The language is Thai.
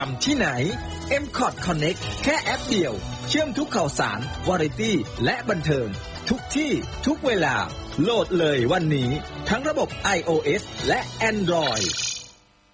ที่ไหน M-Cot Connect แค่แอปเดียวเชื่อมทุกข่าวสารวาไรตี้และบันเทิงทุกที่ทุกเวลาโหลดเลยวันนี้ทั้งระบบ iOS และ Android